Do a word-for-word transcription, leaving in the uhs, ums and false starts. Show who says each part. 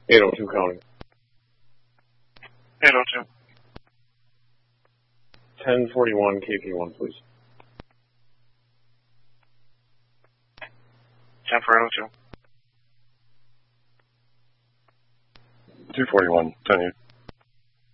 Speaker 1: eight oh two counting.
Speaker 2: eight oh two.
Speaker 1: ten forty-one K P one, please.
Speaker 2: ten for eight oh two.
Speaker 3: two forty-one, ten eight.